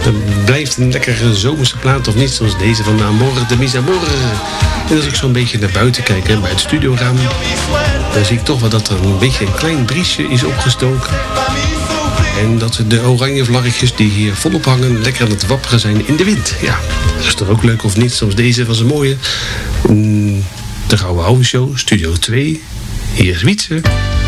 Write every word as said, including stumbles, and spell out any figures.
Het blijft een lekkere zomerse plaat of niet, zoals deze van Amore de Mis Amore. En als ik zo'n beetje naar buiten kijk, hè, bij het studioraam, dan zie ik toch wel dat er een beetje een klein briesje is opgestoken. En dat de oranje vlaggetjes die hier volop hangen lekker aan het wapperen zijn in de wind. Ja, dat is toch ook leuk of niet? Zoals deze was een mooie. De Gouden Ouwe Show, Studio twee. Hier is Wietse.